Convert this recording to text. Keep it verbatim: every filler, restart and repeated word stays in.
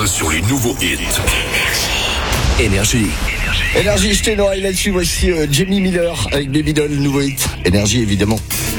main sur les nouveaux hits. Énergie. Énergie, jetez l'oreille là-dessus. Voici euh, Jamie Miller avec Baby Doll, nouveau hit. Énergie, évidemment.